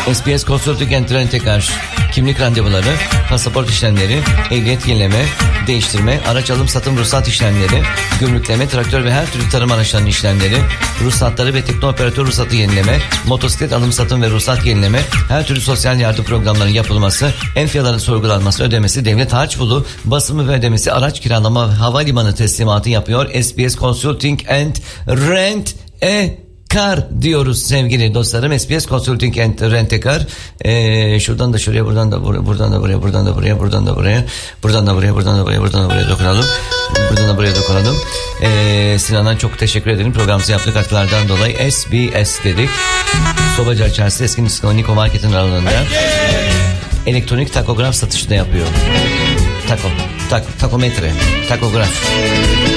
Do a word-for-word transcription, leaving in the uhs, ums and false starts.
S B S Consulting and Rent-A-Car, kimlik randevuları, pasaport işlemleri, ehliyet yenileme, değiştirme, araç alım satım ruhsat işlemleri, gümrükleme, traktör ve her türlü tarım araçlarının işlemleri, ruhsatları ve teknooperatör ruhsatı yenileme, motosiklet alım satım ve ruhsat yenileme, her türlü sosyal yardım programlarının yapılması, enfiyaların sorgulanması, ödemesi, devlet harç pulu, basımı ve ödemesi, araç kiralama, havalimanı teslimatı yapıyor. S B S Consulting and Rent-A-Car diyoruz sevgili dostlarım. S B S Consulting and Rent-A-Car. Ee, şuradan da şuraya, buradan da buraya, buradan da buraya, buradan da buraya, buradan da buraya, buradan da buraya, buradan da buraya, buradan da buraya dokunalım. Buradan da buraya dokunalım. Ee, Sinan'a çok teşekkür ederim. Programımızı yaptığı katkılardan dolayı. S B S dedik. Sobacar Çarşısı eski Niko Market'in aralığında. Elektronik takograf satışı da yapıyor. Tako, tak, takometre, takograf.